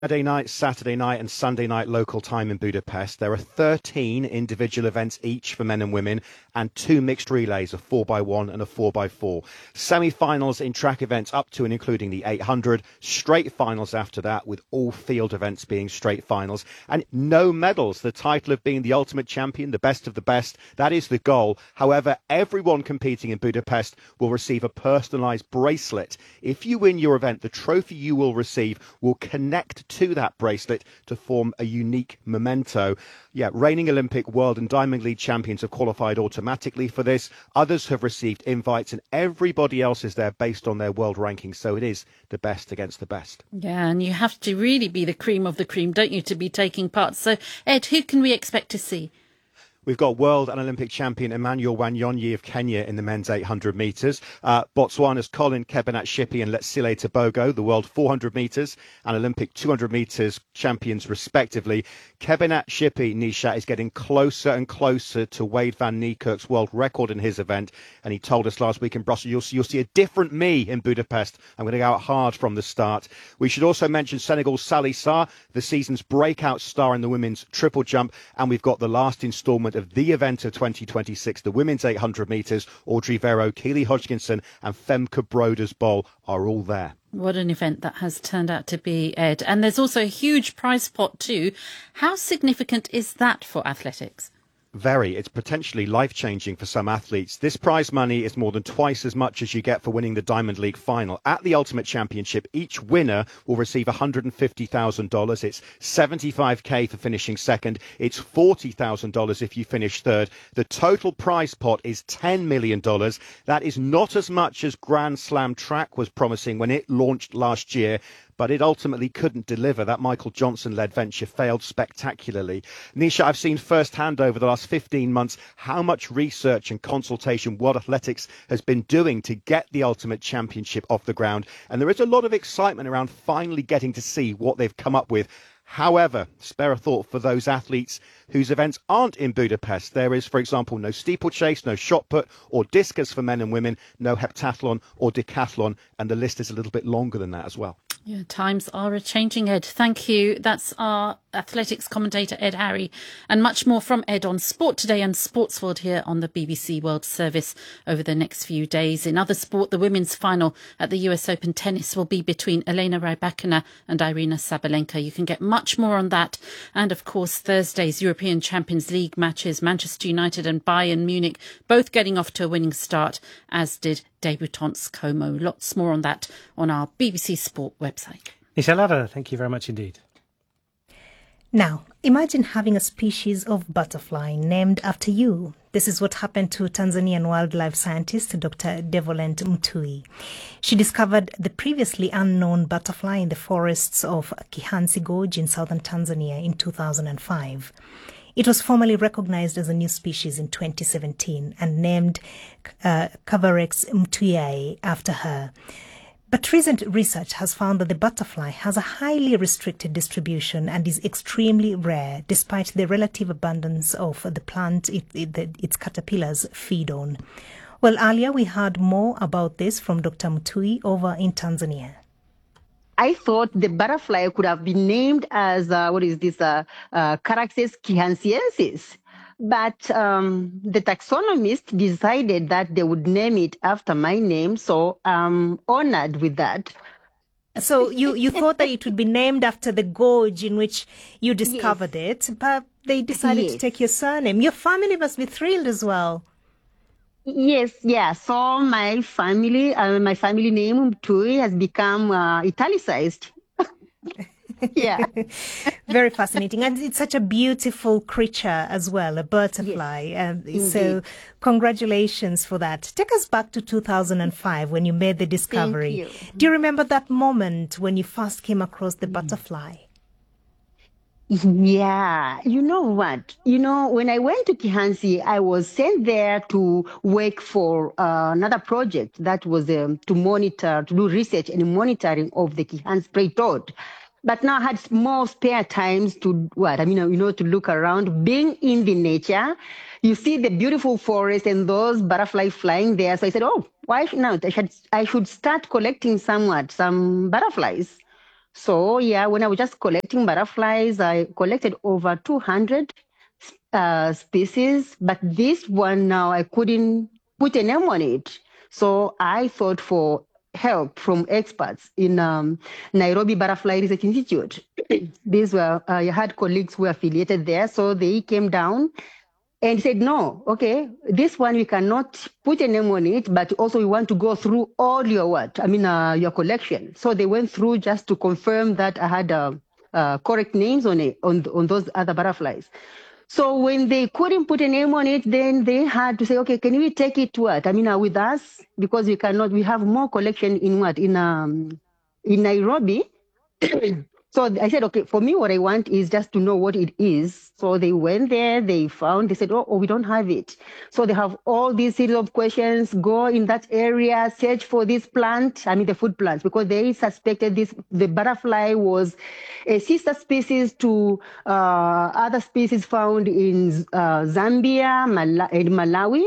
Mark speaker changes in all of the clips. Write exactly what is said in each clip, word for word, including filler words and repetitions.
Speaker 1: Friday night, Saturday night, and Sunday night local time in Budapest. There are thirteen individual events each for men and women, and two mixed relays, a four by one and a four by four. Semi-finals in track events up to and including the eight hundred. Straight finals after that, with all field events being straight finals. And no medals. The title of being the ultimate champion, the best of the best, that is the goal. However, everyone competing in Budapest will receive a personalised bracelet. If you win your event, the trophy you will receive will connect to that bracelet to form a unique memento. Yeah, reigning Olympic, World and Diamond League champions have qualified automatically for this. Others have received invites, and everybody else is there based on their world rankings. So it is the best against the best.
Speaker 2: Yeah, and you have to really be the cream of the cream, don't you, to be taking part. So, Ed, who can we expect to see?
Speaker 1: We've got world and Olympic champion Emmanuel Wanyonyi of Kenya in the men's eight hundred metres. Uh, Botswana's Colin Kebenat-Shipi and Letsile Tebogo, the world four hundred metres and Olympic two hundred metres champions respectively. Kebenat-Shipi, Nisha, is getting closer and closer to Wade van Niekerk's world record in his event. And he told us last week in Brussels, you'll see, you'll see a different me in Budapest. I'm going to go out hard from the start. We should also mention Senegal's Sally Sarr, the season's breakout star in the women's triple jump. And we've got the last instalment of the event of twenty twenty-six, the women's eight hundred metres. Audrey Vero, Keely Hodgkinson and Femke Broders Bol are all there.
Speaker 2: What an event that has turned out to be, Ed. And there's also a huge prize pot too. How significant is that for athletics?
Speaker 1: Very. It's potentially life-changing for some athletes. This prize money is more than twice as much as you get for winning the Diamond League final. At the Ultimate Championship, each winner will receive one hundred fifty thousand dollars. It's seventy-five thousand dollars for finishing second. It's forty thousand dollars if you finish third. The total prize pot is ten million dollars. That is not as much as Grand Slam Track was promising when it launched last year, but it ultimately couldn't deliver. That Michael Johnson-led venture failed spectacularly. Nisha, I've seen firsthand over the last fifteen months how much research and consultation World Athletics has been doing to get the Ultimate Championship off the ground. And there is a lot of excitement around finally getting to see what they've come up with. However, spare a thought for those athletes whose events aren't in Budapest. There is, for example, no steeplechase, no shot put or discus for men and women, no heptathlon or decathlon, and the list is a little bit longer than that as well.
Speaker 2: Yeah, times are a-changing, Ed. Thank you. That's our athletics commentator, Ed Harry, and much more from Ed on Sport Today and Sportsworld here on the B B C World Service over the next few days. In other sport, the women's final at the U S Open tennis will be between Elena Rybakina and Irina Sabalenka. You can get much more on that. And, of course, Thursday's European Champions League matches, Manchester United and Bayern Munich, both getting off to a winning start, as did debutantes Como. Lots more on that on our B B C Sport website.
Speaker 3: Nisha Lava, thank you very much indeed.
Speaker 4: Now, imagine having a species of butterfly named after you. This is what happened to Tanzanian wildlife scientist Doctor Devolent Mtui. She discovered the previously unknown butterfly in the forests of Kihansi Gorge in southern Tanzania in two thousand five. It was formally recognized as a new species in twenty seventeen and named uh, Cavarex mtuiae after her. But recent research has found that the butterfly has a highly restricted distribution and is extremely rare, despite the relative abundance of the plant it, it, the, its caterpillars feed on. Well, earlier we heard more about this from Doctor Mtui over in Tanzania.
Speaker 5: I thought the butterfly could have been named as, uh, what is this, uh, uh, Caraxes kihansiensis. But um, the taxonomist decided that they would name it after my name, so I'm honored with that.
Speaker 4: So you, you thought that it would be named after the gorge in which you discovered yes. it, but they decided yes. to take your surname. Your family must be thrilled as well.
Speaker 5: Yes, yeah. So my family, uh, my family name Mtui has become uh, italicized. Yeah.
Speaker 4: Very fascinating. And it's such a beautiful creature as well, a butterfly. Yes. Um, so congratulations for that. Take us back to two thousand five when you made the discovery.
Speaker 5: Thank you.
Speaker 4: Do you remember that moment when you first came across the mm. butterfly?
Speaker 5: Yeah, you know what? You know, when I went to Kihansi, I was sent there to work for uh, another project that was um, to monitor, to do research and monitoring of the Kihansi spray toad. But now I had more spare times to what? I mean, you know, to look around, being in the nature. You see the beautiful forest and those butterflies flying there. So I said, oh, why not? I should, I should start collecting somewhat, some butterflies. So yeah, when I was just collecting butterflies, I collected over two hundred uh, species, but this one now I couldn't put a name on it. So I thought for help from experts in um, Nairobi Butterfly Research Institute. These were, I had colleagues who were affiliated there, so they came down and said, no, okay, this one we cannot put a name on it, but also we want to go through all your what? I mean, uh, your collection. So they went through just to confirm that I had uh, uh, correct names on it, on, on those other butterflies. So when they couldn't put a name on it, then they had to say, okay, can we take it to what? I mean, uh, with us, because we cannot, we have more collection in what? In, um, in Nairobi. So I said, okay, for me, what I want is just to know what it is. So they went there, they found, they said, oh, oh, we don't have it. So they have all these series of questions, go in that area, search for this plant, I mean the food plants, because they suspected this, the butterfly was a sister species to uh, other species found in uh, Zambia Mal- and Malawi.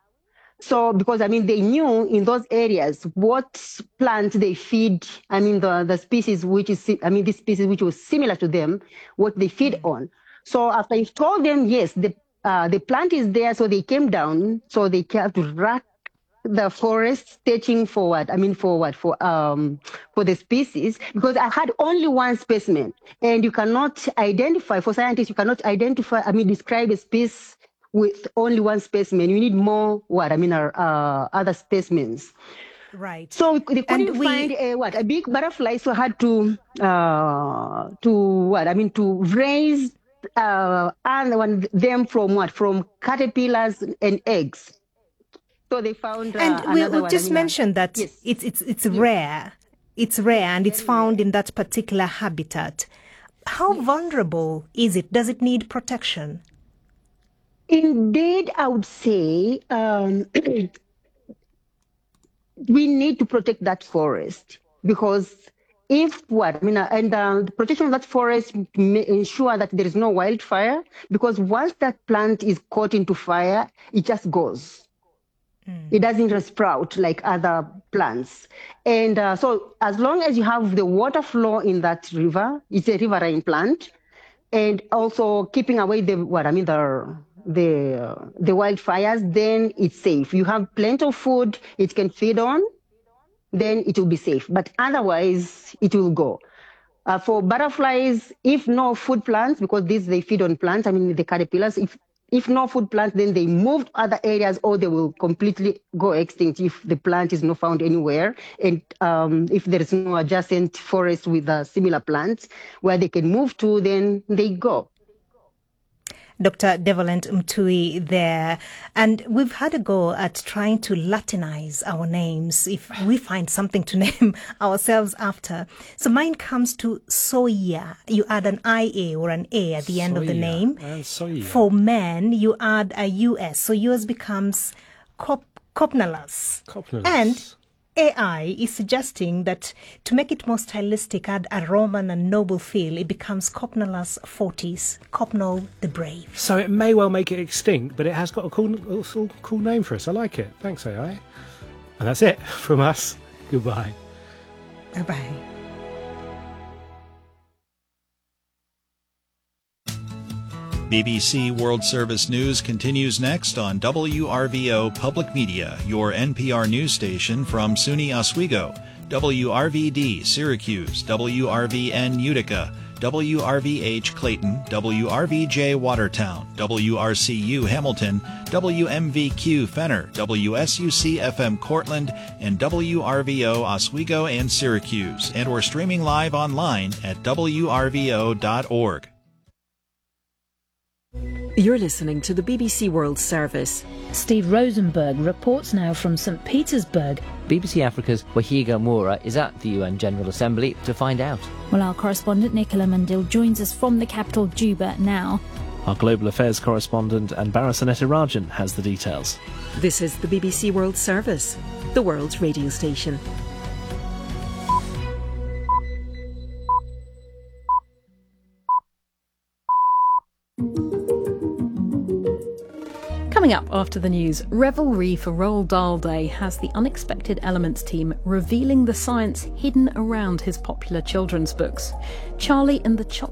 Speaker 5: So, because I mean, they knew in those areas what plants they feed. I mean, the, the species which is, I mean, this species which was similar to them, what they feed mm-hmm. on. So, after I told them, yes, the uh, the plant is there, so they came down. So they have to rack the forest, searching for what? I mean, for what? For um for the species, because I had only one specimen, and you cannot identify for scientists. You cannot identify. I mean, describe a species with only one specimen. You need more, what? I mean, uh, uh, other specimens.
Speaker 4: Right.
Speaker 5: So they couldn't
Speaker 4: we...
Speaker 5: find a, what? A big butterfly, so I had to, uh, to what? I mean, to raise uh, and them from what? From caterpillars and eggs. So they found uh,
Speaker 4: And we, we
Speaker 5: one,
Speaker 4: just
Speaker 5: I mean,
Speaker 4: mentioned that
Speaker 5: yes.
Speaker 4: it's, it's, it's
Speaker 5: yes.
Speaker 4: rare. It's rare and it's found in that particular habitat. How yes. vulnerable is it? Does it need protection?
Speaker 5: Indeed, I would say um, we need to protect that forest, because if what, I mean, uh, and uh, the protection of that forest may ensure that there is no wildfire, because once that plant is caught into fire, it just goes. Mm. It doesn't sprout like other plants. And uh, so as long as you have the water flow in that river, it's a riverine plant, and also keeping away the, what, I mean, the the uh, the wildfires, then it's safe. You have plenty of food it can feed on, then it will be safe. But otherwise, it will go. Uh, for butterflies, if no food plants, because these they feed on plants, I mean the caterpillars, if if no food plants, then they move to other areas, or they will completely go extinct if the plant is not found anywhere. And um, if there is no adjacent forest with uh, similar plants where they can move to, then they go.
Speaker 4: Doctor Devolent Mtui there. And we've had a go at trying to Latinize our names if we find something to name ourselves after. So mine comes to Soya. You add an I A or an A at the end
Speaker 3: Soya.
Speaker 4: of the name.
Speaker 3: Uh, Soya.
Speaker 4: For men, you add a U S. So yours becomes Cop- Copnalas.
Speaker 3: Copnalas.
Speaker 4: And A I is suggesting that to make it more stylistic, add a Roman and noble feel, it becomes Copnalas fortis, Copnol the Brave.
Speaker 3: So it may well make it extinct, but it has got a cool, cool, cool name for us. I like it. Thanks, A I. And that's it from us. Goodbye.
Speaker 4: Bye-bye.
Speaker 6: B B C World Service News continues next on W R V O Public Media, your N P R news station from SUNY Oswego, W R V D Syracuse, W R V N Utica, W R V H Clayton, W R V J Watertown, W R C U Hamilton, W M V Q Fenner, W S U C F M Cortland, and W R V O Oswego and Syracuse. And we're streaming live online at W R V O dot org.
Speaker 7: You're listening to the B B C World Service.
Speaker 8: Steve Rosenberg reports now from Saint Petersburg.
Speaker 9: B B C Africa's Wahiga Moura is at the U N General Assembly to find out.
Speaker 10: Well, our correspondent Nicola Mandil joins us from the capital, Juba, now.
Speaker 11: Our global affairs correspondent Anbara Sanetarajan has the details.
Speaker 7: This is the B B C World Service, the world's radio station.
Speaker 12: Coming up after the news, Revelry for Roald Dahl Day has the Unexpected Elements team revealing the science hidden around his popular children's books. Charlie and the Chocolate